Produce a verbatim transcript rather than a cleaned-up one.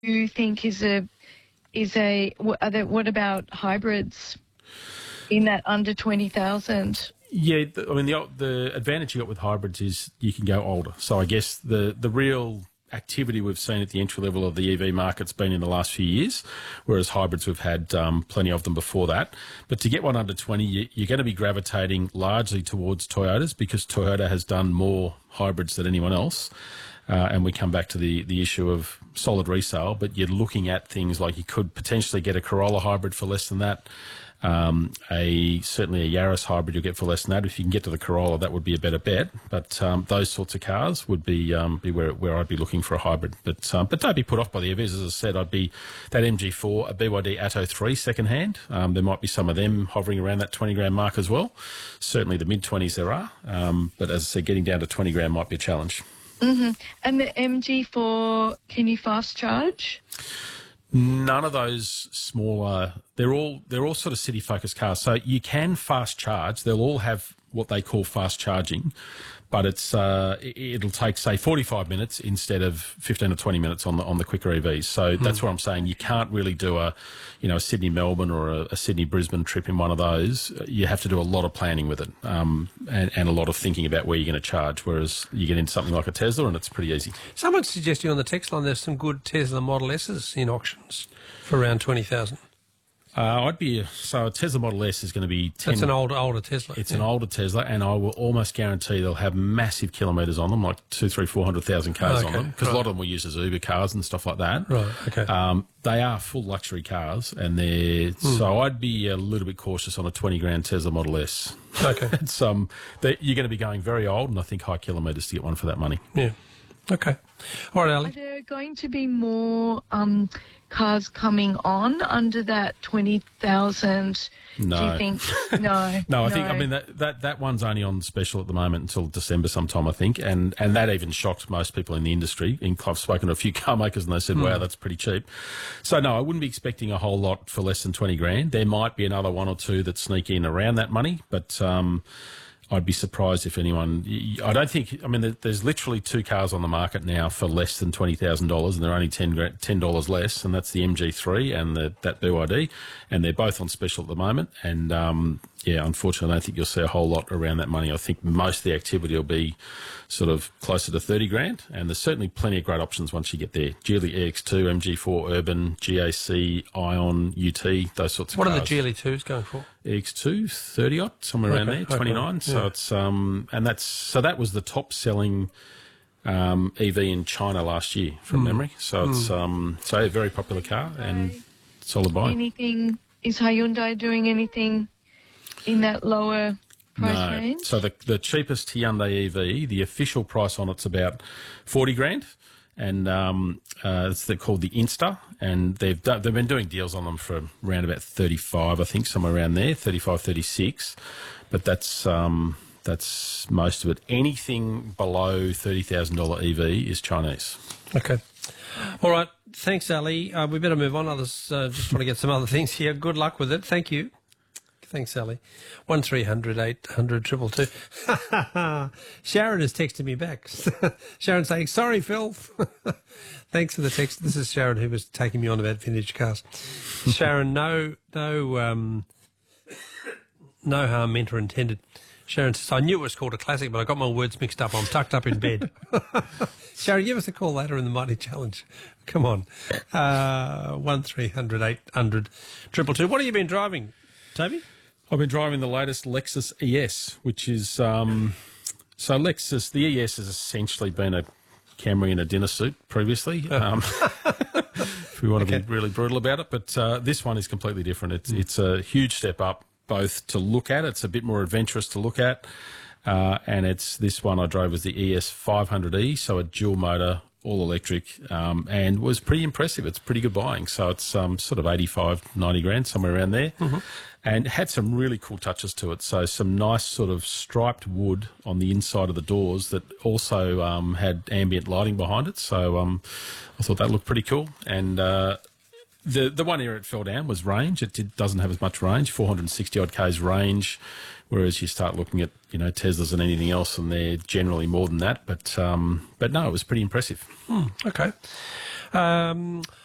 you think is a is a what, are there, what about hybrids in that under twenty thousand? Yeah, the, I mean the the advantage you got with hybrids is you can go older. So I guess the the real activity we've seen at the entry level of the E V market's been in the last few years, whereas hybrids we've had um, plenty of them before that. But to get one under twenty, you, you're going to be gravitating largely towards Toyotas because Toyota has done more hybrids than anyone else. Uh, and we come back to the, the issue of solid resale, but you're looking at things like you could potentially get a Corolla hybrid for less than that. Um, a certainly a Yaris hybrid you'll get for less than that. If you can get to the Corolla, that would be a better bet. But um, those sorts of cars would be um, be where where I'd be looking for a hybrid. But um, but don't be put off by the E Vs. As I said, I'd be that M G four, a B Y D Atto three second hand. Um, there might be some of them hovering around that twenty grand mark as well. Certainly the mid twenties there are. Um, but as I said, getting down to twenty grand might be a challenge. Mm-hmm. And the M G four, can you fast charge? None of those smaller. They're all they're all sort of city focused cars. So you can fast charge. They'll all have what they call fast charging, but it's uh, it'll take say forty-five minutes instead of fifteen or twenty minutes on the on the quicker E Vs. So mm. that's what I'm saying. You can't really do a you know a Sydney Melbourne or a, a Sydney Brisbane trip in one of those. You have to do a lot of planning with it um, and, and a lot of thinking about where you're going to charge. Whereas you get into something like a Tesla and it's pretty easy. Someone's suggesting on the text line there's some good Tesla Model S's in auctions for around twenty thousand. Uh, I'd be so a Tesla Model S is going to be ten. That's an older older Tesla. It's yeah. an older Tesla, and I will almost guarantee they'll have massive kilometres on them, like two, three, four hundred thousand cars okay, on them, because right. a lot of them were used as Uber cars and stuff like that. Right. Okay. Um, they are full luxury cars, and they're mm. so I'd be a little bit cautious on a twenty grand Tesla Model S. Okay. it's um, you're going to be going very old, and I think high kilometres to get one for that money. Yeah. Okay. All right, Ali. Are there going to be more um, cars coming on under that twenty thousand? No. Do you think? No. no, I think, I mean, that, that, that one's only on special at the moment until December sometime, I think. And, and that even shocked most people in the industry. I've spoken to a few car makers and they said, mm. wow, that's pretty cheap. So, no, I wouldn't be expecting a whole lot for less than twenty grand. There might be another one or two that sneak in around that money, but um, I'd be surprised if anyone... I don't think... I mean, there's literally two cars on the market now for less than twenty thousand dollars, and they're only ten dollars less, and that's the M G three and the, that B Y D, and they're both on special at the moment. And, um, yeah, unfortunately, I don't think you'll see a whole lot around that money. I think most of the activity will be sort of closer to thirty grand, and there's certainly plenty of great options once you get there. Geely E X two, M G four Urban, G A C, Ion, U T, those sorts of what cars. What are the Geely twos going for? E X two, thirty odd, somewhere okay, around there, okay, twenty-nine. So yeah. it's um, and that's so that was the top selling um, E V in China last year from mm. memory. So it's mm. um, so a very popular car and solid buy. Anything is Hyundai doing anything in that lower price no. range? So the the cheapest Hyundai E V, the official price on it's about forty grand. And um, uh, it's they're called the Insta, and they've done, they've been doing deals on them for around about thirty-five, I think, somewhere around there, thirty-five, thirty-six. But that's um, that's most of it. Anything below thirty thousand dollars E V is Chinese. Okay. All right. Thanks, Ali. Uh, we better move on. Others uh, just want to get some other things here. Good luck with it. Thank you. Thanks, Ali. One three hundred eight hundred triple two. Sharon has texted me back. Sharon saying, sorry, Phil. Thanks for the text. This is Sharon who was taking me on about vintage cars. Sharon, no, no, um, no harm meant or intended. Sharon says, I knew it was called a classic, but I got my words mixed up. I'm tucked up in bed. Sharon, give us a call later in the Mighty Challenge. Come on. Uh, one three hundred eight hundred triple two. What have you been driving, Toby? I've been driving the latest Lexus E S, which is, um, so Lexus, the E S has essentially been a Camry in a dinner suit previously, um, if we want to okay. be really brutal about it. But uh, this one is completely different. It's, mm. it's a huge step up, both to look at, it's a bit more adventurous to look at, uh, and it's this one I drove was the E S five hundred E, so a dual motor, all electric, um, and was pretty impressive. It's pretty good buying. So it's um, sort of eighty-five, ninety grand, somewhere around there. Mm-hmm. And had some really cool touches to it. So some nice sort of striped wood on the inside of the doors that also um, had ambient lighting behind it. So um, I thought that looked pretty cool. And uh, the the one area it fell down was range. It did, doesn't have as much range, four hundred sixty odd k's range, whereas you start looking at, you know, Teslas and anything else, and they're generally more than that. But um, but no, it was pretty impressive. Hmm, okay. Um,